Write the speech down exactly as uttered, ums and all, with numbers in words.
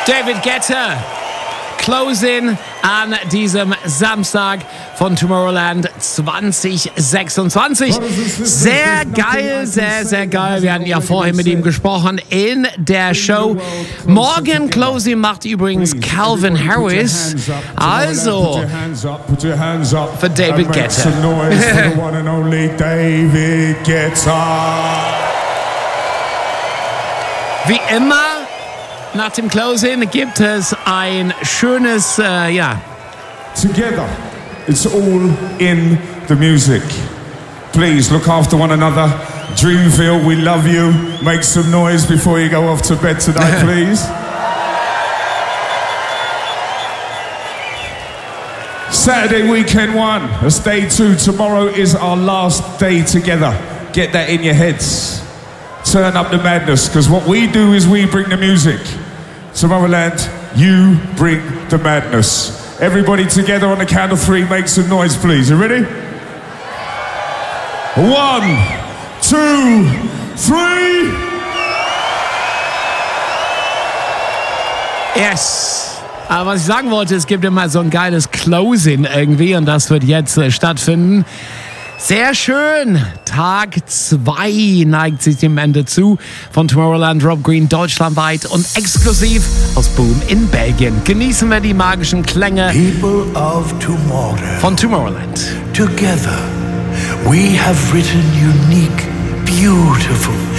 David Guetta. Closing an diesem Samstag von Tomorrowland zwanzig sechsundzwanzig. Sehr geil, sehr, sehr geil. Wir hatten ja vorhin mit ihm gesprochen in der Show. Morgen Closing macht übrigens Calvin Harris. Also für David Guetta. Wie immer, nach dem Closing gibt es ein schönes, äh, ja. Together, it's all in the music. Please look after one another. Dreamville, we love you. Make some noise before you go off to bed tonight, please. Saturday weekend one, that's day two. Tomorrow is our last day together. Get that in your heads. Turn up the madness, because what we do is we bring the music. Tomorrowland, you bring the madness. Everybody together on the count of three, make some noise, please. You ready? One, two, three. Yes. Aber was ich sagen wollte, es gibt immer so ein geiles Closing irgendwie und das wird jetzt äh, stattfinden. Sehr schön. Tag zwei neigt sich dem Ende zu von Tomorrowland. Rob Green deutschlandweit und exklusiv aus Boom in Belgien. Genießen wir die magischen Klänge People of tomorrow. von Tomorrowland. Together we have written unique, beautiful